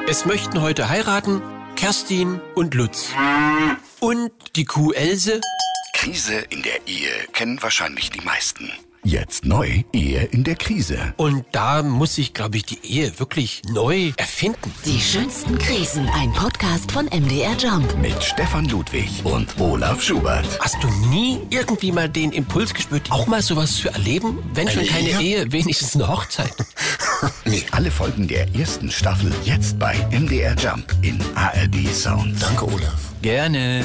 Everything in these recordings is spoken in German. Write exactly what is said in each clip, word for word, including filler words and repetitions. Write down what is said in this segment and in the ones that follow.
Es möchten heute heiraten Kerstin und Lutz. Und die Kuh Else. Krise in der Ehe kennen wahrscheinlich die meisten. Jetzt neu, Ehe in der Krise. Und da muss sich, glaube ich, die Ehe wirklich neu erfinden. Die schönsten Krisen, ein Podcast von M D R Jump. Mit Stefan Ludwig und Olaf Schubert. Hast du nie irgendwie mal den Impuls gespürt, auch mal sowas zu erleben? Wenn schon keine ja. Ehe, wenigstens eine Hochzeit. Nee. Alle Folgen der ersten Staffel jetzt bei M D R Jump in A R D Sound. Danke, Olaf. Gerne.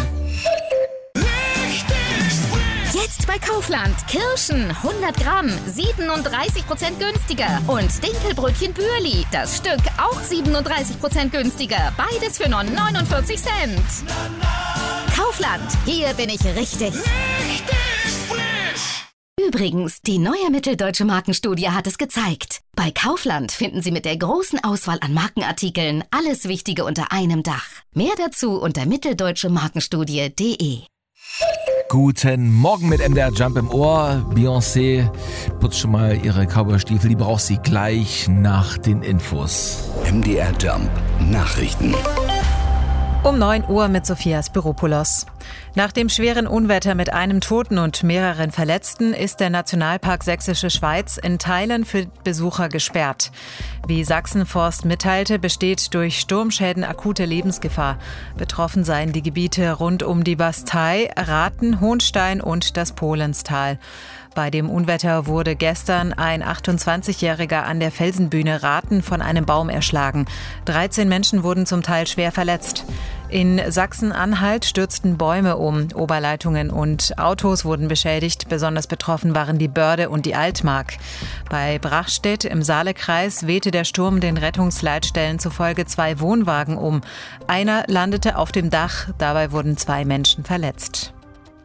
Jetzt bei Kaufland. Kirschen hundert Gramm, siebenunddreißig Prozent günstiger. Und Dinkelbrötchen Bürli, das Stück auch siebenunddreißig Prozent günstiger. Beides für nur neunundvierzig Cent. Kaufland, hier bin ich richtig. Richtig frisch. Übrigens, die neue Mitteldeutsche Markenstudie hat es gezeigt. Bei Kaufland finden Sie mit der großen Auswahl an Markenartikeln alles Wichtige unter einem Dach. Mehr dazu unter mitteldeutsche markenstudie punkt de. Guten Morgen mit M D R Jump im Ohr. Beyoncé putzt schon mal ihre Cowboystiefel, die braucht sie gleich nach den Infos. M D R Jump Nachrichten. Um neun Uhr mit Sophia Spiropoulos. Nach dem schweren Unwetter mit einem Toten und mehreren Verletzten ist der Nationalpark Sächsische Schweiz in Teilen für Besucher gesperrt. Wie Sachsenforst mitteilte, besteht durch Sturmschäden akute Lebensgefahr. Betroffen seien die Gebiete rund um die Bastei, Rathen, Hohnstein und das Polenstal. Bei dem Unwetter wurde gestern ein achtundzwanzigjähriger an der Felsenbühne Rathen von einem Baum erschlagen. dreizehn Menschen wurden zum Teil schwer verletzt. In Sachsen-Anhalt stürzten Bäume um, Oberleitungen und Autos wurden beschädigt. Besonders betroffen waren die Börde und die Altmark. Bei Brachstedt im Saalekreis wehte der Sturm den Rettungsleitstellen zufolge zwei Wohnwagen um. Einer landete auf dem Dach, dabei wurden zwei Menschen verletzt.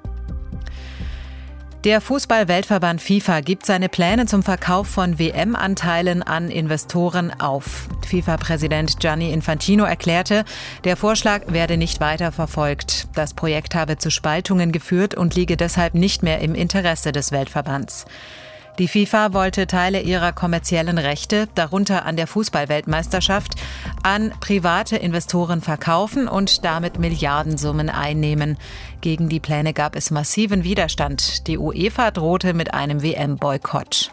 Der Fußball-Weltverband FIFA gibt seine Pläne zum Verkauf von W M-Anteilen an Investoren auf. FIFA-Präsident Gianni Infantino erklärte, der Vorschlag werde nicht weiter verfolgt. Das Projekt habe zu Spaltungen geführt und liege deshalb nicht mehr im Interesse des Weltverbands. Die FIFA wollte Teile ihrer kommerziellen Rechte, darunter an der Fußball-Weltmeisterschaft, an private Investoren verkaufen und damit Milliardensummen einnehmen. Gegen die Pläne gab es massiven Widerstand. Die UEFA drohte mit einem W M-Boykott.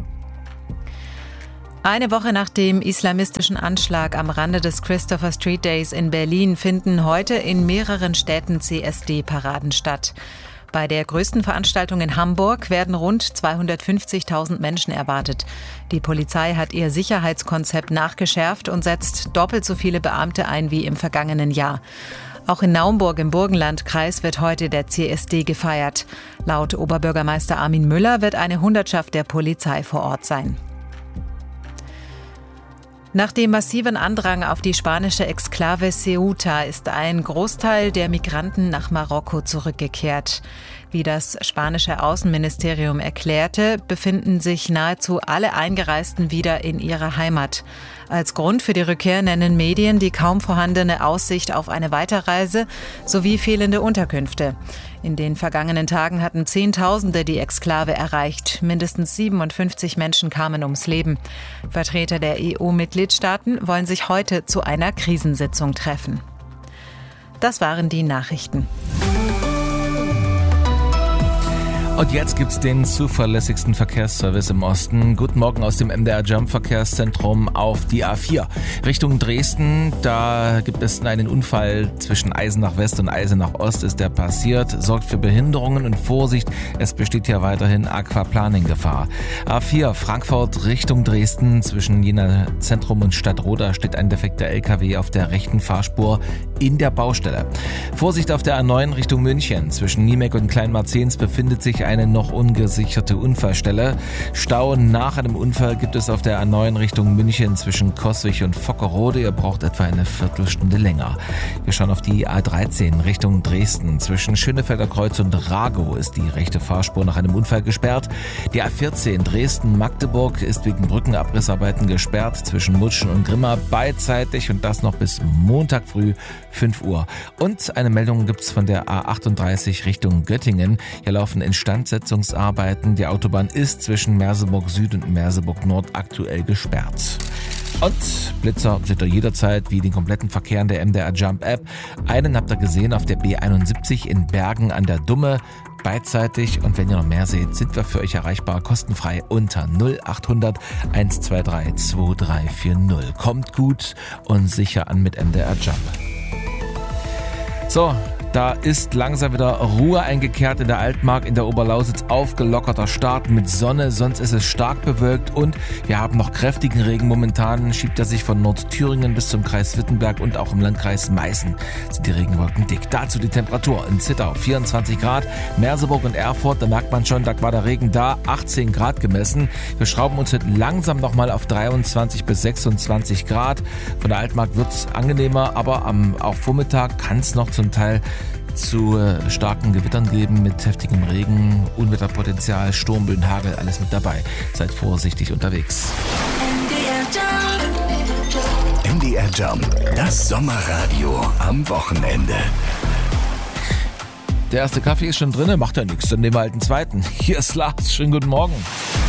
Eine Woche nach dem islamistischen Anschlag am Rande des Christopher Street Days in Berlin finden heute in mehreren Städten C S D-Paraden statt. Bei der größten Veranstaltung in Hamburg werden rund zweihundertfünfzigtausend Menschen erwartet. Die Polizei hat ihr Sicherheitskonzept nachgeschärft und setzt doppelt so viele Beamte ein wie im vergangenen Jahr. Auch in Naumburg im Burgenlandkreis wird heute der C S D gefeiert. Laut Oberbürgermeister Armin Müller wird eine Hundertschaft der Polizei vor Ort sein. Nach dem massiven Andrang auf die spanische Exklave Ceuta ist ein Großteil der Migranten nach Marokko zurückgekehrt. Wie das spanische Außenministerium erklärte, befinden sich nahezu alle Eingereisten wieder in ihrer Heimat. Als Grund für die Rückkehr nennen Medien die kaum vorhandene Aussicht auf eine Weiterreise sowie fehlende Unterkünfte. In den vergangenen Tagen hatten Zehntausende die Exklave erreicht. Mindestens siebenundfünfzig Menschen kamen ums Leben. Vertreter der E U-Mitgliedstaaten wollen sich heute zu einer Krisensitzung treffen. Das waren die Nachrichten. Und jetzt gibt's den zuverlässigsten Verkehrsservice im Osten. Guten Morgen aus dem M D R Jump Verkehrszentrum auf die A vier. Richtung Dresden, da gibt es einen Unfall zwischen Eisenach West und Eisenach Ost ist der passiert. Sorgt für Behinderungen und Vorsicht, es besteht ja weiterhin Aquaplaning-Gefahr. A vier Frankfurt Richtung Dresden, zwischen Jena Zentrum und Stadtroda steht ein defekter L K W auf der rechten Fahrspur in der Baustelle. Vorsicht auf der A neun Richtung München, zwischen Niemek und Kleinmarzens befindet sich eine noch ungesicherte Unfallstelle. Stau nach einem Unfall gibt es auf der A neun Richtung München zwischen Coswig und Vockerode. Ihr braucht etwa eine Viertelstunde länger. Wir schauen auf die A dreizehn Richtung Dresden. Zwischen Schönefelder Kreuz und Ragow ist die rechte Fahrspur nach einem Unfall gesperrt. Die A vierzehn Dresden-Magdeburg ist wegen Brückenabrissarbeiten gesperrt zwischen Mutschen und Grimma beidseitig und das noch bis Montag früh fünf Uhr. Und eine Meldung gibt's von der A achtunddreißig Richtung Göttingen. Hier laufen Instandsetzungsarbeiten. Die Autobahn ist zwischen Merseburg Süd und Merseburg Nord aktuell gesperrt. Und Blitzer seht ihr jederzeit wie den kompletten Verkehr in der M D R Jump App. Einen habt ihr gesehen auf der B einundsiebzig in Bergen an der Dumme. Beidseitig, und wenn ihr noch mehr seht, sind wir für euch erreichbar, kostenfrei unter null acht hundert eins zwei drei zwei drei vier null. Kommt gut und sicher an mit M D R Jump. So, da ist langsam wieder Ruhe eingekehrt in der Altmark, in der Oberlausitz. Aufgelockerter Start mit Sonne, sonst ist es stark bewölkt und wir haben noch kräftigen Regen. Momentan schiebt er sich von Nordthüringen bis zum Kreis Wittenberg und auch im Landkreis Meißen sind die Regenwolken dick. Dazu die Temperatur in Zittau vierundzwanzig Grad, Merseburg und Erfurt, da merkt man schon, da war der Regen da, achtzehn Grad gemessen. Wir schrauben uns heute langsam nochmal auf dreiundzwanzig bis sechsundzwanzig Grad. Von der Altmark wird es angenehmer, aber am auch Vormittag kann es noch zum Teil zu äh, starken Gewittern geben mit heftigem Regen, Unwetterpotenzial, Sturmböen, Hagel, alles mit dabei. Seid vorsichtig unterwegs. M D R Jump, das Sommerradio am Wochenende. Der erste Kaffee ist schon drin, macht ja nichts, dann nehmen wir halt einen zweiten. Hier ist Lars, schönen guten Morgen.